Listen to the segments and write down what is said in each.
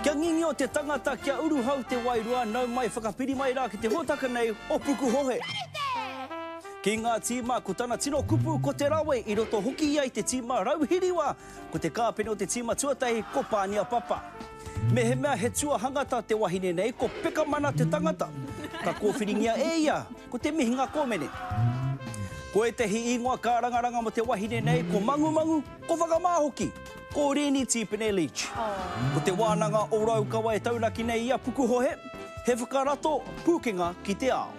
Kia ngingi o te tangata kia uruhau te wairua nau mai whakapiri mai rā ki te hōtaka nei o puku hohe. Ki ngā tīma ko tana tino kupu ko te rawe i roto hoki ia i te tīma rauhiriwa ko te kāpene o te tīma tuatahi ko Pānia Papa. Me he mea he tua hangata te wahine nei ko peka mana te tangata. Ka kōwhiringia e ia ko te mihinga kōmene. Ko e te hi ingoa ka rangaranga mo te wahine nei ko mangu ko whakamāhoki. Ko Rini Tipene Leach. Ko te wānanga o Raukawa e taunaki nei ia puku hohe. He whakarato pūkenga ki te ao.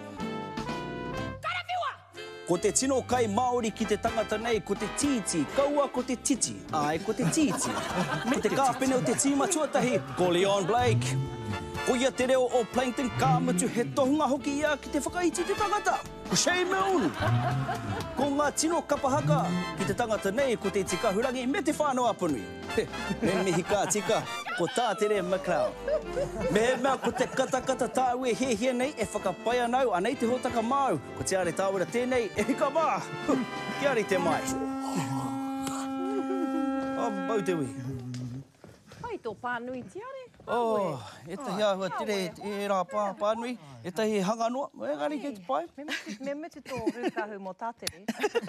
Ko te tino kai Māori ki te tangata nei, ko te titi, kaua ko te titi, ai ko te titi. Ko te kāpene o te tīma tuatahi, ko Leon Blake. Ko ia te reo o Plankton kāmutu he tohunga hoki ia ki te whakaiti te tangata, ko Shane Milne. Ko ngā tino kapahaka ki te tangata nei, ko te tika hurangi me te whānau apanui. Me mihi kā tika, ko tātere McLeod. Me he mea ko te katakata tāu e hehia nei e whakapai anau anei te hōtaka māu. Ko te are tāwira tēnei e hika mā. Kia ari te mai. Mautui. Ai tō pānui te are? Oh, e tahi ahua tere e rā pānui. E tahi hanganoa. E gari ke te pai. Me mitu tō rūkahu mō tātere.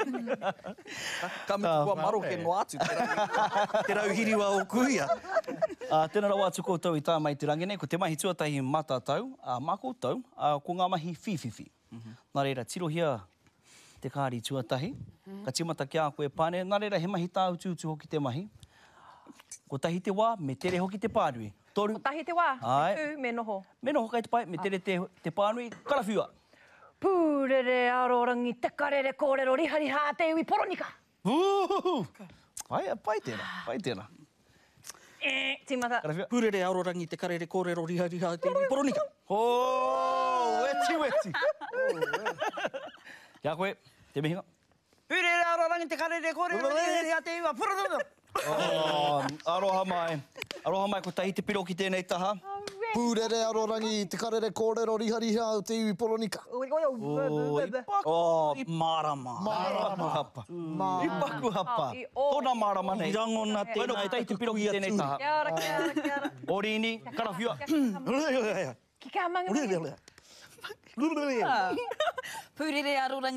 Ka mitu kua maro ke no atu te rauhiriwa o kuia. Tēnā rau atu koutou i tā mai te rangi nei, ko te mahi tuatahi matatau, mā koutou, ko ngā mahi whiwhiwhi. Nā reira, tirohia te kāri tuatahi, ka timata ki a koe pāne, nā reira, he mahi tāu tūtu hoki te mahi. Ko tahi te wā, me tere hoki te pānui. Toru. Ko tahi te wā, tū me noho. Me noho kai te pai, me tere te pānui, karawhiua. Pūrere arorangi te karere kōrero rihariha te iwi poronika. Pai tēnā. Tīmata. Pūrere arorangi te karere kōrero rihariha te iwi poronika. Weti. Kia koe, te mihinga. Pūrere arorangi te karere kōrero rihariha te iwi poronika. Aroha mai, ko tahi te piro ki tēnei taha. Pūrere arorangi te karere kōrero rihariha o te iwi poronika. Marama. Hapa. I paku hapa. Tōna marama nei. I rangona Ko tahi te piro ki tēnei taha. Kia ora. Orini, karawhiua. Ki kā manga. Pūrere arorangi